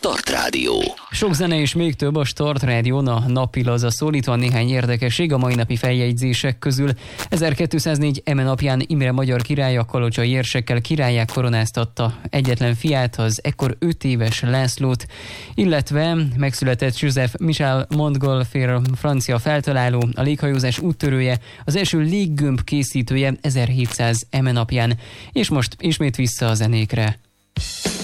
Start Rádió. Sok zene és még több a Start Rádión, a napi laza szólítva néhány érdekesség a mai napi feljegyzések közül. 1204 eme napján Imre magyar király a kalocsai érsekkel királyák koronáztatta egyetlen fiát, az ekkor 5 éves Lászlót, illetve megszületett Joseph Michel Montgolfier, francia feltaláló, a léghajózás úttörője, az első léggömb készítője 1700 eme napján. És most ismét vissza a zenékre.